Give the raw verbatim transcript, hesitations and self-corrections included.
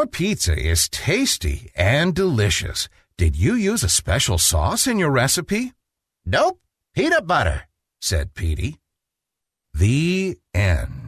Your pizza is tasty and delicious. Did you use a special sauce in your recipe? Nope, peanut butter, said Petey. The end.